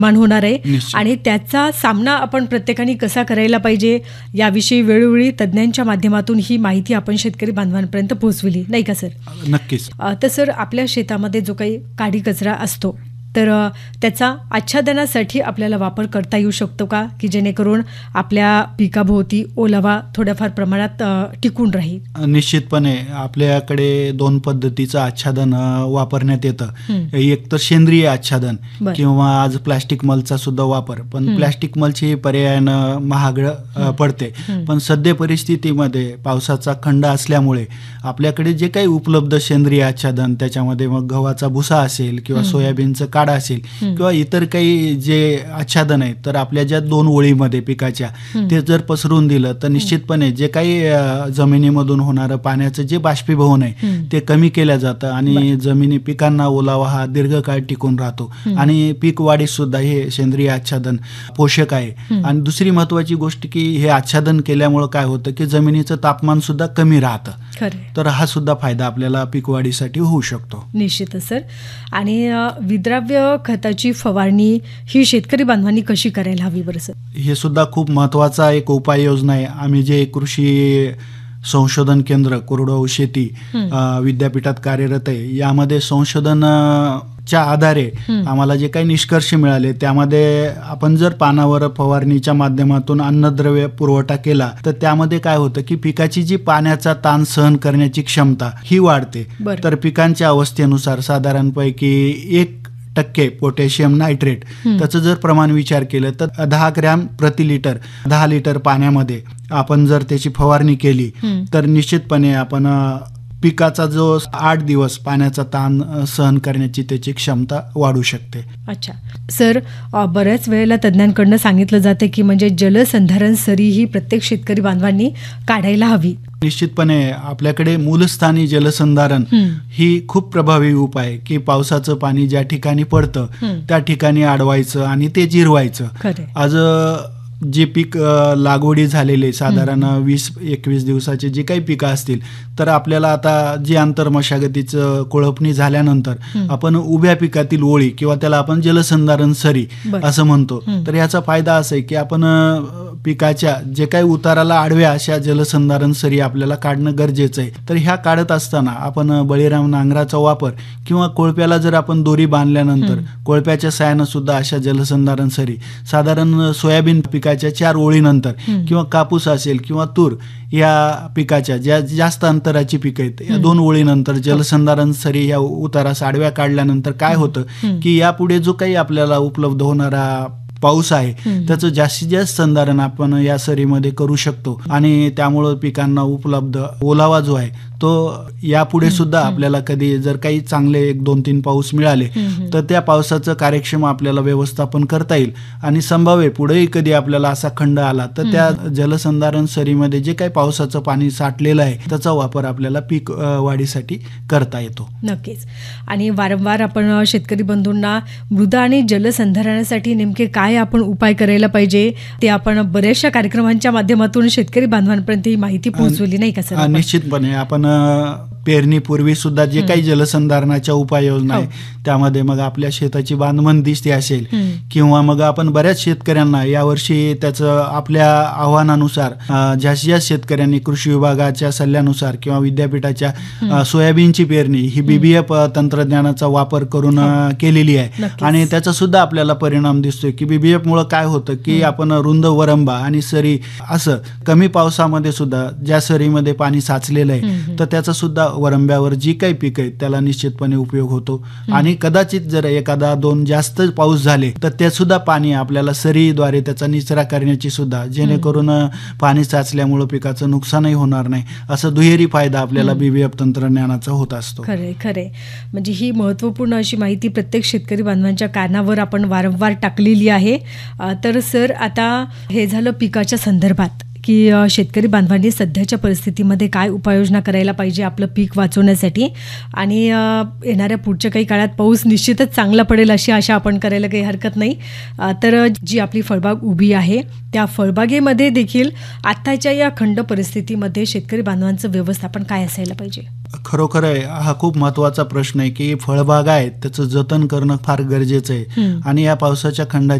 मान होणार आहे निश्चित. आणि त्याचा सामना आपण प्रत्येकाने कसा करायला पाहिजे याविषयी वेळोवेळी तज्ज्ञांच्या माध्यमातून ही माहिती आपण शेतकरी बांधवांपर्यंत पोहोचविली, नाही का सर? नक्कीच. तर सर, आपल्या शेतामध्ये जो काही काडी कचरा असतो तर त्याचा आच्छादनासाठी आपल्याला वापर करता येऊ शकतो का, की जेणेकरून आपल्या पिकाभोवती ओलावा थोड्याफार प्रमाणात टिकून राहील? निश्चितपणे आपल्याकडे 2 पद्धतीचं आच्छादन वापरण्यात येतं. एक तर सेंद्रिय आच्छादन किंवा आज प्लास्टिक मलचा सुद्धा वापर, पण प्लास्टिक मलची पर्यायानं महाग पडते. पण सध्या परिस्थितीमध्ये पावसाचा खंड असल्यामुळे आपल्याकडे जे काही उपलब्ध सेंद्रिय आच्छादन, त्याच्यामध्ये मग गव्हाचा भुसा असेल किंवा सोयाबीनचं काढा असेल किंवा इतर काही जे आच्छादन आहे, तर आपल्या ज्या 2 ओळीमध्ये पिकाच्या ते जर पसरून दिलं तर निश्चितपणे जे काही जमिनीमधून होणारं पाण्याचं जे बाष्पीभवन आहे ते कमी केलं जातं आणि पिकांना ओलावा हा दीर्घकाळ टिकून राहतो आणि पीक वाढीस सुद्धा हे सेंद्रिय आच्छादन पोषक आहे. आणि दुसरी महत्वाची गोष्ट की हे आच्छादन केल्यामुळे काय होतं की जमिनीचं तापमान सुद्धा कमी राहतं, तर हा सुद्धा फायदा आपल्याला पीक वाढीसाठी होऊ शकतो. निश्चितच सर. आणि विद्राव्य खताची फवारणी ही शेतकरी बांधवांनी कशी करायला हवी बरं सर? हे सुद्धा खूप महत्वाचा एक उपाययोजना आहे. आम्ही जे कृषी संशोधन केंद्र कोरडवाहू शेती विद्यापीठात कार्यरत आहे, यामध्ये संशोधनाच्या आधारे आम्हाला जे काही निष्कर्ष मिळाले त्यामध्ये आपण जर पानावर फवारणीच्या माध्यमातून अन्नद्रव्य पुरवठा केला तर त्यामध्ये काय होतं की पिकाची जी पाण्याचा ताण सहन करण्याची क्षमता ही वाढते. तर पिकांच्या अवस्थेनुसार साधारणपैकी 1% पोटॅशियम नायट्रेट त्याचं जर प्रमाण विचार केलं तर 10 ग्रॅम प्रति लिटर 10 लिटर पाण्यामध्ये आपण जर त्याची फवारणी केली तर निश्चितपणे आपण पिकाचा जो 8 दिवस पाण्याचा ताण सहन करण्याची त्याची क्षमता वाढू शकते. अच्छा सर, बऱ्याच वेळेला तज्ज्ञांकडनं सांगितलं जाते की म्हणजे जलसंधारण सरी ही प्रत्येक शेतकरी बांधवांनी काढायला हवी. निश्चितपणे आपल्याकडे मूलस्थानी जलसंधारण ही खूप प्रभावी उपाय की पावसाचं पाणी ज्या ठिकाणी पडतं त्या ठिकाणी अडवायचं आणि ते जिरवायचं. आज जे पीक लागवडी झालेले साधारण 20-21 दिवसाचे जे काही पिकं असतील तर आपल्याला आता जी आंतरमशागतीचं कोळपणी झाल्यानंतर आपण उभ्या पिकातील ओळी किंवा त्याला आपण जलसंधारण सरी असं म्हणतो. तर याचा फायदा असा आहे की आपण पिकाच्या जे काही उताराला आडव्या अशा जलसंधारण सरी आपल्याला काढणं गरजेचं आहे. तर ह्या काढत असताना आपण बळीराम नांगराचा वापर किंवा कोळप्याला जर आपण दोरी बांधल्यानंतर कोळप्याच्या साहाय्यानं सुद्धा अशा जलसंधारण सरी साधारण सोयाबीन पिकाच्या 4 ओळीनंतर किंवा कापूस असेल किंवा तूर या पिकाच्या ज्या जास्त अंतराची पिकं आहेत या 2 ओळीनंतर जलसंधारण सरी या उतारास आडव्या काढल्यानंतर काय होतं की यापुढे जो काही आपल्याला उपलब्ध होणारा पाऊस आहे त्याचं जास्तीत जास्त संधारण आपण या सरीमध्ये करू शकतो आणि त्यामुळं पिकांना उपलब्ध ओलावा जो आहे तो यापुढे सुद्धा आपल्याला कधी जर काही चांगले 1-2-3 पाऊस मिळाले तर त्या पावसाचं कार्यक्षम आपल्याला व्यवस्थापन करता येईल आणि संभाव्य पुढेही कधी आपल्याला असा खंड आला तर त्या जलसंधारण सरीमध्ये जे काही पावसाचं पाणी साठलेलं आहे त्याचा वापर आपल्याला पीक वाढीसाठी करता येतो. नक्कीच. आणि वारंवार आपण शेतकरी बंधूंना मृदा आणि जलसंधारणासाठी नेमके काय आपण उपाय करायला पाहिजे ते आपण बऱ्याचशा कार्यक्रमांच्या माध्यमातून शेतकरी बांधवांपर्यंत ही माहिती पोहोचवली, नाही का सर? निश्चितपणे आपण पेरणीपूर्वी सुद्धा जे काही जलसंधारणाच्या उपाययोजना आहे त्यामध्ये मग आपल्या शेताची बांधबंदिस्ती असेल किंवा मग आपण बऱ्याच शेतकऱ्यांना यावर्षी त्याचं आपल्या आव्हानानुसार जास्तीत जास्त शेतकऱ्यांनी कृषी विभागाच्या सल्ल्यानुसार किंवा विद्यापीठाच्या सोयाबीनची पेरणी ही BBF तंत्रज्ञानाचा वापर करून केलेली आहे आणि त्याचा सुद्धा आपल्याला परिणाम दिसतोय की BBF मुळे काय होतं की आपण रुंद वरंबा आणि सरी असं कमी पावसामध्ये सुद्धा ज्या सरीमध्ये पाणी साचलेलं आहे तर त्याचा सुद्धा वरंब्यावर जी काही पीक आहेत त्याला निश्चितपणे उपयोग होतो आणि कदाचित जर 1-2 जास्त पाऊस झाले तर ते सुद्धा पाणी आपल्याला सरीद्वारे त्याचा निचरा करण्याची सुद्धा जेणेकरून पाणी साचल्यामुळे पिकाचं नुकसानही होणार नाही असं दुहेरी फायदा आपल्याला BBF तंत्रज्ञानाचा होत असतो. खरे म्हणजे ही महत्त्वपूर्ण अशी माहिती प्रत्येक शेतकरी बांधवांच्या कानावर आपण वारंवार टाकलेली आहे. तर सर, आता हे झालं पिकाच्या संदर्भात की शेतकरी बांधवांनी सध्याच्या परिस्थितीमध्ये काय उपाययोजना करायला पाहिजे आपलं पीक वाचवण्यासाठी आणि येणाऱ्या पुढच्या काही काळात पाऊस निश्चितच चांगला पडेल अशी आशा आपण करायला काही हरकत नाही. तर जी आपली फळबाग उभी आहे त्या फळबागेमध्ये देखील आत्ताच्या या खंड परिस्थितीमध्ये शेतकरी बांधवांचं व्यवस्थापन काय असायला पाहिजे? खरोखर आहे, हा खूप महत्त्वाचा प्रश्न आहे की फळबाग आहे त्याचं जतन करणं फार गरजेचं आहे. आणि या पावसाच्या खंडाची